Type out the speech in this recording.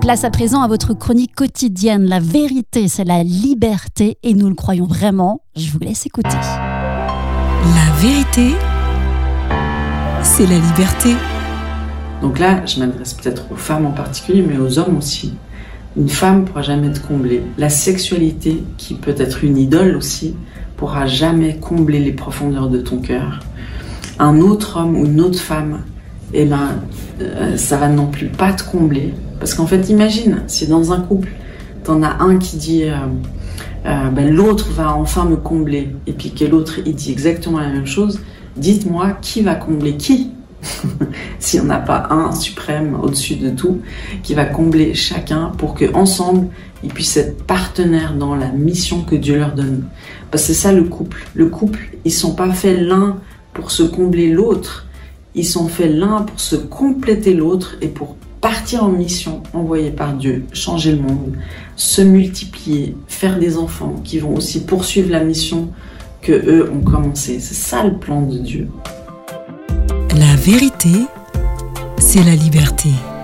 Place à présent à votre chronique quotidienne. La vérité, c'est la liberté et nous le croyons vraiment. Je vous laisse écouter. La vérité, c'est la liberté. Donc là, je m'adresse peut-être aux femmes en particulier, mais aux hommes aussi. Une femme ne pourra jamais être comblée. La sexualité, qui peut être une idole aussi, pourra jamais combler les profondeurs de ton cœur. Un autre homme ou une autre femme, ça va non plus pas te combler. Parce qu'en fait, imagine, si dans un couple, t'en as un qui dit l'autre va enfin me combler, et puis que l'autre il dit exactement la même chose, dites-moi qui va combler qui? S'il n'y en a pas un suprême au-dessus de tout, qui va combler chacun pour qu'ensemble, ils puissent être partenaires dans la mission que Dieu leur donne. Parce que c'est ça le couple. Le couple, ils ne sont pas faits l'un pour se combler l'autre, ils sont faits l'un pour se compléter l'autre et pour partir en mission envoyée par Dieu, changer le monde, se multiplier, faire des enfants qui vont aussi poursuivre la mission que eux ont commencé. C'est ça le plan de Dieu. La vérité, c'est la liberté.